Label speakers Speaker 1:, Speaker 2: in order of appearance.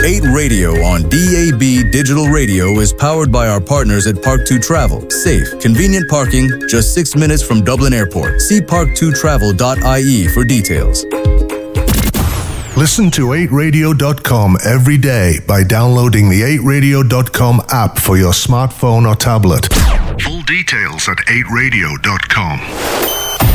Speaker 1: 8 Radio on DAB Digital Radio is powered by our partners at Park2 Travel. Safe, convenient parking, just 6 minutes from Dublin Airport. See park2travel.ie for details.
Speaker 2: Listen to 8radio.com every day by downloading the 8radio.com app for your smartphone or tablet. Full details at 8radio.com.